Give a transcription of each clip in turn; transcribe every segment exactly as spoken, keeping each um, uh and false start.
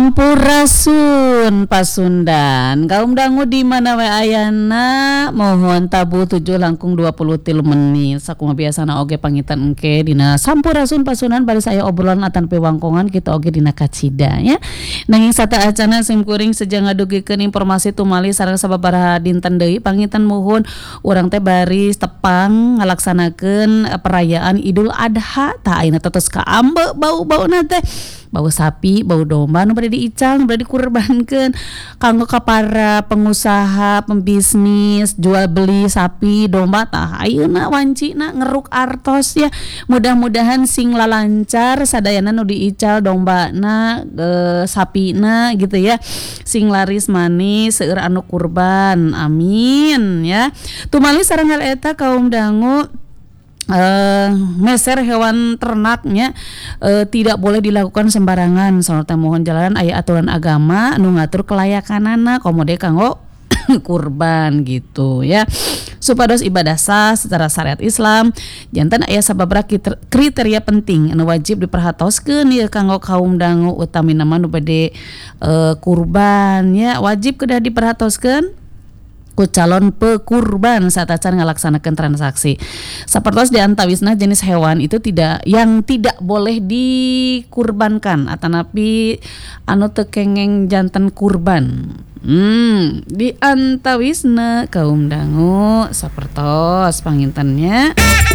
Sampurasun Pasundan kaum dangu di mana wae ayana mohon tabu tujuh langkung dua puluh tilu menit sakumaha biasana oge pangitan engke dina Sampurasun Pasundan bari saya obrolan atan pewangkongan kita oge dina kacida ya nanging sata acana sim kuring sejang ngadugikeun informasi tumali sareng sababaraha dinten deui pangitan mohon urang teh bari tepang ngalaksanakeun perayaan Idul Adha tah ayeuna tetes ka ambe bau-bauna teh bau sapi, bau domba nu bade diical, nu bade dikurbankeun kanggo ka para pengusaha, pembisnis, jual beli sapi, domba tah ayeuna wancina ngeruk artos ya. Mudah-mudahan sing lalancar sadayana nu diical dombana, e, sapina gitu ya. Sing laris manis seueur anu kurban. Amin ya. Tumali sareng hal eta kaum dangu Uh, meser hewan ternaknya uh, tidak boleh dilakukan sembarangan soalnya mohon jalanan aya aturan agama nu ngatur kelayakanana komode kanggo kurban gitu ya supados ibadah sah secara syariat Islam janten aya sababaraha kriteria penting anu wajib diperhatoskeun ya kanggo kaum dangu utamina mah nu bade uh, kurban ya wajib kedah diperhatoskeun ku calon pekurban saat acan ngalaksanakeun transaksi. Sapertos di antawisna jenis hewan itu tidak yang tidak boleh dikurbankan atanapi anu teu kengeng janten kurban. Hmm, di antawisna kaum dangu sapertos pangintennya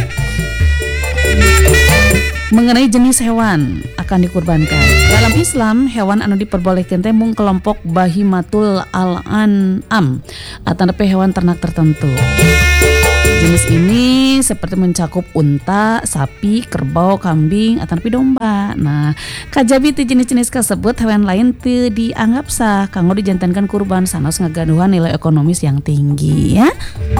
mengenai jenis hewan akan dikurbankan. Dalam Islam, hewan anu diperbolehkeun teh mung kelompok bahimatul al-an'am ataupun hewan ternak tertentu. Jenis ini seperti mencakup unta, sapi, kerbau, kambing, ataupun domba. Nah, kajabi ti jenis-jenis kasebut hewan lain teu dianggap sah kanggo dijantankeun kurban sanes ngagaduhan nilai ekonomis yang tinggi ya.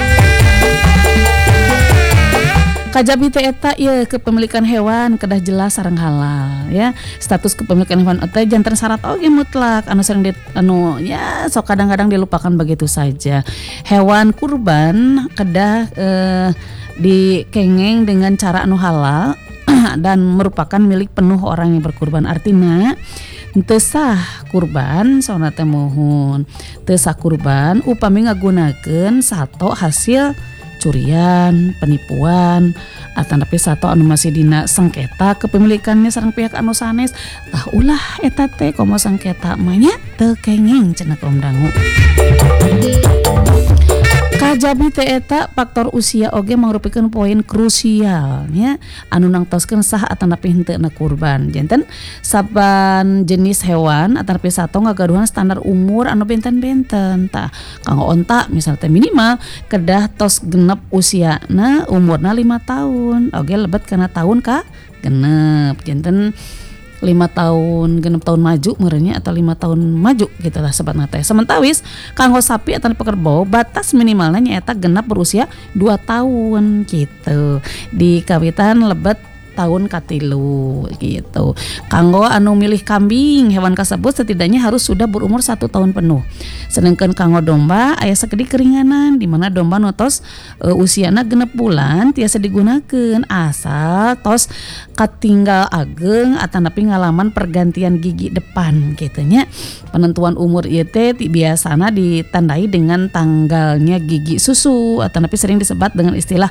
Kajabi teh eta ieu kepemilikan hewan kedah jelas sareng halal ya. Status kepemilikan hewan teh janten syarat oge mutlak anu sering di, anu ya sok kadang-kadang dilupakan begitu saja. Hewan kurban kedah eh, dikengeng dengan cara anu halal dan merupakan milik penuh orang yang berkurban. Artinya teu sah kurban saona teh mohon. Teu sah kurban upami ngagunakeun sato hasil curian, penipuan, atanapi sato anu masih dina sengketa kepemilikannya sareng pihak anu sanes tah ulah eta teh komo sengketa mah nya teu kengeng cenah kaum dangu. Kajabi teh eta faktor usia oge mangrupikeun poin krusial nya anu nangtoskeun sah atanapi henteu na kurban. Janten saban jenis hewan atanapi sato ngagaduhan standar umur anu benten-benten tah kanggo onta misal teh minimal kedah tos genep usiana umurna lima tahun oge lebet kana tahun ka genep janten lima tahun genep tahun maju meureunnya atau lima tahun maju gitulah sebatna teh. Sementawis kanggo sapi ataupun kerbau batas minimalna nyaeta genep berusia dua tahun gitu. Di kawitan lebet tahun katilu gitu. Kanggo anu milih kambing hewan kasebut setidaknya harus sudah berumur satu tahun penuh. Sedangkan kanggo domba aya sakedi keringanan di mana domba nu tos e, usiana genep bulan tiasa digunakeun asal tos katinggal ageng atanapi ngalaman pergantian gigi depan gitu nya. Penentuan umur ieu teh biasana ditandai dengan tanggalnya gigi susu atanapi sering disebut dengan istilah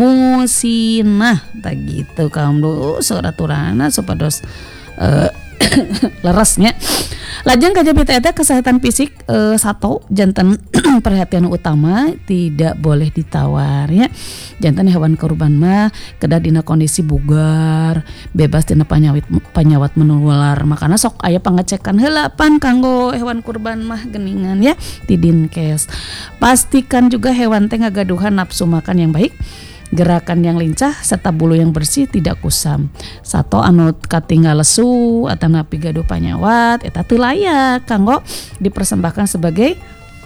musinah tah gitu kaum do suraturana supados uh, leresnya. Lajeng kajabi teh eta kesehatan fisik uh, sato janten perhatian utama tidak boleh ditawar ya. Janten hewan kurban mah kedah dina kondisi bugar, bebas dina panyawit panyawat menular. Makana sok aya pangecekan heula pan kanggo hewan kurban mah geningan ya di Dinkes. Pastikan juga hewan teh ngagaduhan nafsu makan yang baik, gerakan yang lincah serta bulu yang bersih tidak kusam. Sato anu katinggal lesu atanapi gaduh panyawat eta teu layak kanggo dipersembahkan sebagai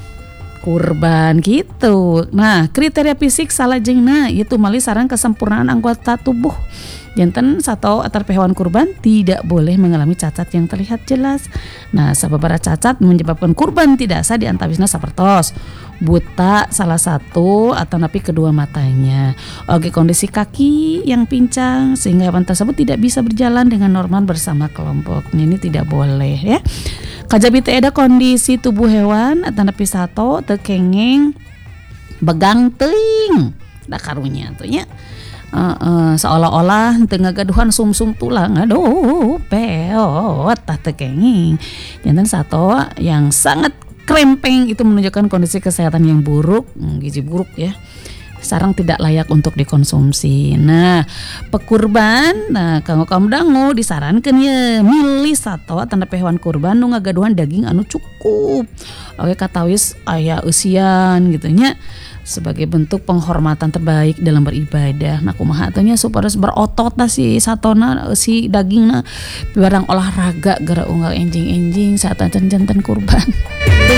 kurban gitu. Nah, kriteria fisik salajengna ieu mali sareng kesempurnaan anggota tubuh. Janten sato atau hewan kurban tidak boleh mengalami cacat yang terlihat jelas. Nah, sababaraha cacat menyebabkan kurban tidak sah di antawisna sapertos buta salah satu atau napi kedua matanya. Oke, kondisi kaki yang pincang sehingga hewan tersebut tidak bisa berjalan dengan normal bersama kelompoknya, ini tidak boleh ya. Kajabi teh ada kondisi tubuh hewan atau nepi sato teu kengeng begang teuing da karunya tuh nya. Uh, uh, seolah-olah teu ngagaduhan sumsum tulang, aduh peot tah teu kenging. Janten sato yang sangat krempeng itu menunjukkan kondisi kesehatan yang buruk, gizi buruk ya. Sarang tidak layak untuk dikonsumsi. Nah, pekurban, nah kanggo kaum dangu disarankeun ye milih sato tanda hewan kurban nu ngagaduhan daging anu cukup. Oke katawis aya eusian gitu nya sebagai bentuk penghormatan terbaik dalam beribadah. Nah kumaha atuh nya supaya berotot tah si satona si dagingna barang olahraga gara unggal enjing-enjing saat janten kurban.